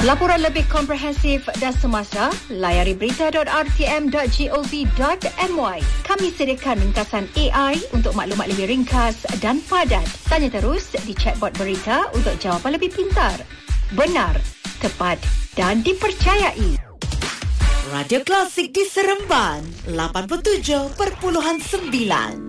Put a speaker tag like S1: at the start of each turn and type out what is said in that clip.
S1: Laporan lebih komprehensif dan semasa, layari berita.rtm.gov.my. Kami sediakan ringkasan AI untuk maklumat lebih ringkas dan padat. Tanya terus di chatbot berita untuk jawapan lebih pintar, benar, tepat dan dipercayai.
S2: Radio Klasik di Seremban 87.9.